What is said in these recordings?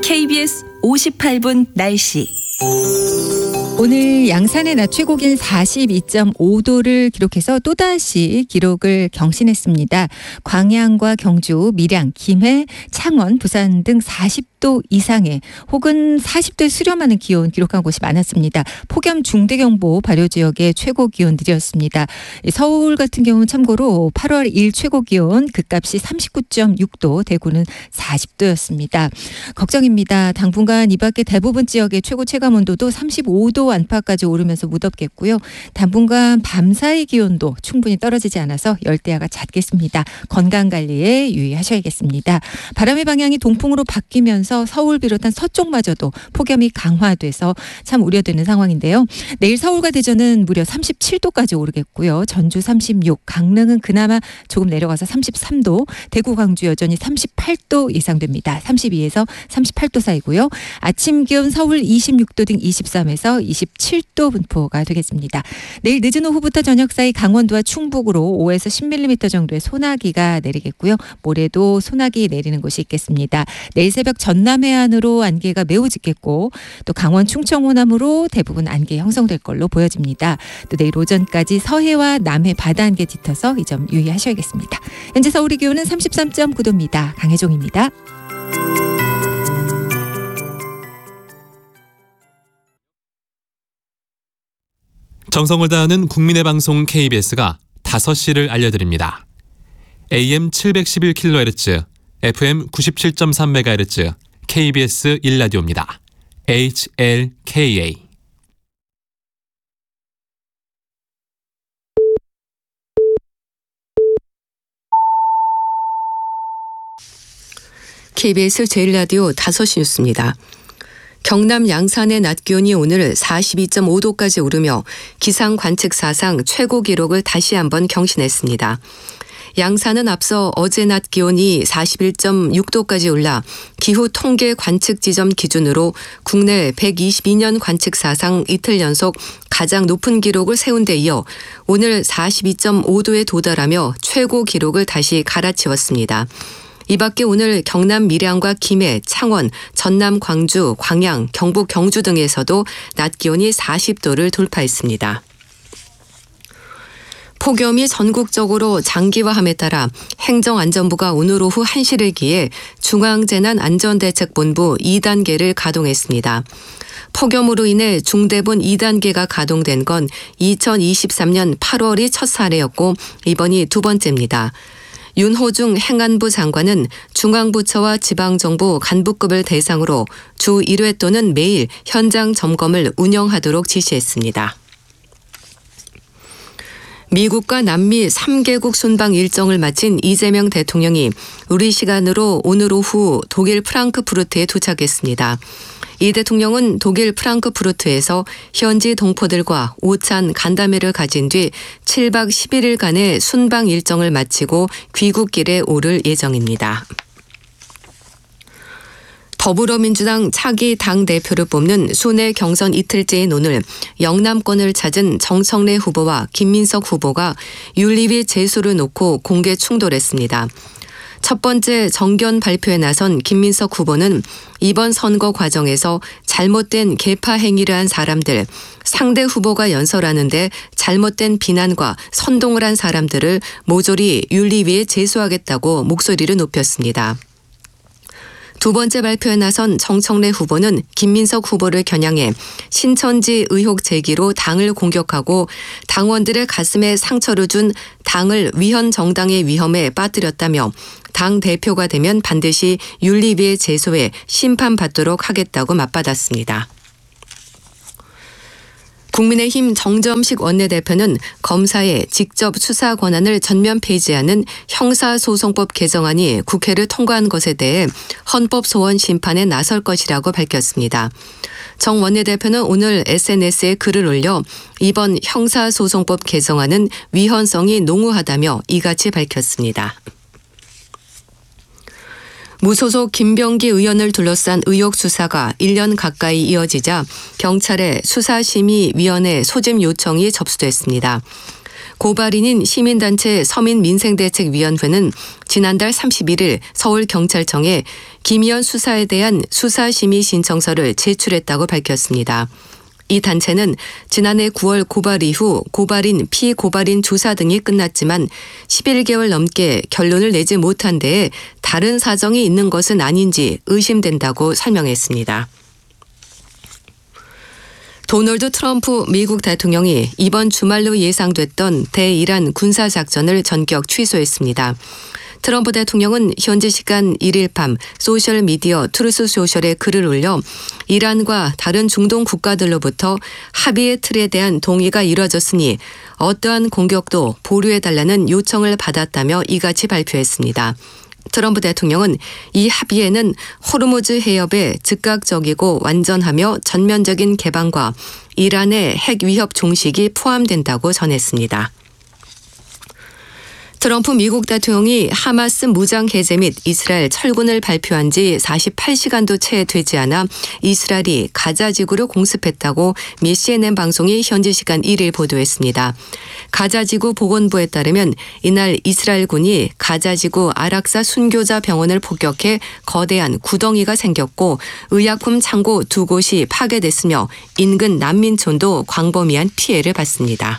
KBS 58분 날씨. 오늘 양산의 낮 최고 기온 42.5도를 기록해서 또다시 기록을 경신했습니다. 광양과 경주, 밀양, 김해, 창원, 부산 등 40도 이상의 혹은 40도에 수렴하는 기온 기록한 곳이 많았습니다. 폭염 중대경보 발효 지역의 최고 기온들이었습니다. 서울 같은 경우는 참고로 8월 1 최고 기온 극값이 39.6도, 대구는 40도였습니다. 걱정입니다. 당분간 이 밖에 대부분 지역의 최고 체감 온도도 35도 안팎까지 오르면서 무덥겠고요. 당분간 밤사이 기온도 충분히 떨어지지 않아서 열대야가 잦겠습니다. 건강관리에 유의하셔야겠습니다. 바람의 방향이 동풍으로 바뀌면서 서울 비롯한 서쪽마저도 폭염이 강화돼서 참 우려되는 상황인데요. 내일 서울과 대전은 무려 37도까지 오르겠고요. 전주 36, 강릉은 그나마 조금 내려가서 33도, 대구, 광주 여전히 38도 이상 됩니다. 32에서 38도 사이고요. 아침 기온 서울 26도 등 23에서 27도 분포가 되겠습니다. 내일 늦은 오후부터 저녁 사이 강원도와 충북으로 5에서 10mm 정도의 소나기가 내리겠고요. 모레도 소나기 내리는 곳이 있겠습니다. 내일 새벽 전남 해안으로 안개가 매우 짙겠고 또 강원 충청 호남으로 대부분 안개 형성될 걸로 보여집니다. 또 내일 오전까지 서해와 남해 바다 안개 짙어서 이 점 유의하셔야겠습니다. 현재 서울의 기온은 33.9도입니다. 강혜종입니다. 정성을 다하는 국민의 방송 KBS가 5시를 알려드립니다. AM 711kHz, FM 97.3MHz, KBS 1라디오입니다. HLKA. KBS 제1라디오 5시 뉴스입니다. 경남 양산의 낮 기온이 오늘 42.5도까지 오르며 기상 관측 사상 최고 기록을 다시 한번 경신했습니다. 양산은 앞서 어제 낮 기온이 41.6도까지 올라 기후 통계 관측 지점 기준으로 국내 122년 관측 사상 이틀 연속 가장 높은 기록을 세운 데 이어 오늘 42.5도에 도달하며 최고 기록을 다시 갈아치웠습니다. 이 밖에 오늘 경남 밀양과 김해, 창원, 전남 광주, 광양, 경북 경주 등에서도 낮 기온이 40도를 돌파했습니다. 폭염이 전국적으로 장기화함에 따라 행정안전부가 오늘 오후 1시를 기해 중앙재난안전대책본부 2단계를 가동했습니다. 폭염으로 인해 중대본 2단계가 가동된 건 2023년 8월이 첫 사례였고 이번이 두 번째입니다. 윤호중 행안부 장관은 중앙부처와 지방정부 간부급을 대상으로 주 1회 또는 매일 현장 점검을 운영하도록 지시했습니다. 미국과 남미 3개국 순방 일정을 마친 이재명 대통령이 우리 시간으로 오늘 오후 독일 프랑크푸르트에 도착했습니다. 이 대통령은 독일 프랑크푸르트에서 현지 동포들과 오찬 간담회를 가진 뒤 7박 11일간의 순방 일정을 마치고 귀국길에 오를 예정입니다. 더불어민주당 차기 당대표를 뽑는 순회 경선 이틀째인 오늘 영남권을 찾은 정청래 후보와 김민석 후보가 윤리위 제소를 놓고 공개 충돌했습니다. 첫 번째 정견 발표에 나선 김민석 후보는 이번 선거 과정에서 잘못된 계파 행위를 한 사람들, 상대 후보가 연설하는데 잘못된 비난과 선동을 한 사람들을 모조리 윤리위에 제소하겠다고 목소리를 높였습니다. 두 번째 발표에 나선 정청래 후보는 김민석 후보를 겨냥해 신천지 의혹 제기로 당을 공격하고 당원들의 가슴에 상처를 준 당을 위헌 정당의 위험에 빠뜨렸다며 당 대표가 되면 반드시 윤리위에 제소해 심판받도록 하겠다고 맞받았습니다. 국민의힘 정점식 원내대표는 검사의 직접 수사 권한을 전면 폐지하는 형사소송법 개정안이 국회를 통과한 것에 대해 헌법 소원 심판에 나설 것이라고 밝혔습니다. 정 원내대표는 오늘 SNS에 글을 올려 이번 형사소송법 개정안은 위헌성이 농후하다며 이같이 밝혔습니다. 무소속 김병기 의원을 둘러싼 의혹 수사가 1년 가까이 이어지자 경찰의 수사심의위원회 소집 요청이 접수됐습니다. 고발인인 시민단체 서민민생대책위원회는 지난달 31일 서울경찰청에 김희연 수사에 대한 수사심의 신청서를 제출했다고 밝혔습니다. 이 단체는 지난해 9월 고발 이후 고발인, 피고발인 조사 등이 끝났지만 11개월 넘게 결론을 내지 못한 데에 다른 사정이 있는 것은 아닌지 의심된다고 설명했습니다. 도널드 트럼프 미국 대통령이 이번 주말로 예상됐던 대이란 군사작전을 전격 취소했습니다. 트럼프 대통령은 현지 시간 1일 밤 소셜미디어 트루스 소셜에 글을 올려 이란과 다른 중동 국가들로부터 합의의 틀에 대한 동의가 이뤄졌으니 어떠한 공격도 보류해달라는 요청을 받았다며 이같이 발표했습니다. 트럼프 대통령은 이 합의에는 호르무즈 해협의 즉각적이고 완전하며 전면적인 개방과 이란의 핵 위협 종식이 포함된다고 전했습니다. 트럼프 미국 대통령이 하마스 무장 해제 및 이스라엘 철군을 발표한 지 48시간도 채 되지 않아 이스라엘이 가자 지구를 공습했다고 미 CNN 방송이 현지 시간 1일 보도했습니다. 가자 지구 보건부에 따르면 이날 이스라엘군이 가자 지구 아락사 순교자 병원을 폭격해 거대한 구덩이가 생겼고 의약품 창고 2곳이 파괴됐으며 인근 난민촌도 광범위한 피해를 봤습니다.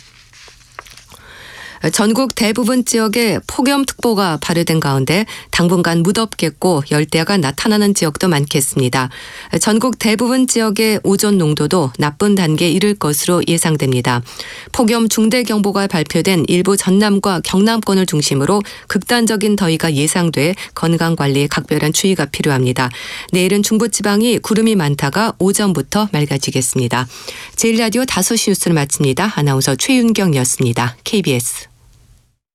전국 대부분 지역에 폭염특보가 발효된 가운데 당분간 무덥겠고 열대야가 나타나는 지역도 많겠습니다. 전국 대부분 지역의 오존 농도도 나쁜 단계에 이를 것으로 예상됩니다. 폭염 중대경보가 발표된 일부 전남과 경남권을 중심으로 극단적인 더위가 예상돼 건강관리에 각별한 주의가 필요합니다. 내일은 중부지방이 구름이 많다가 오전부터 맑아지겠습니다. 제1라디오 5시 뉴스를 마칩니다. 아나운서 최윤경이었습니다. KBS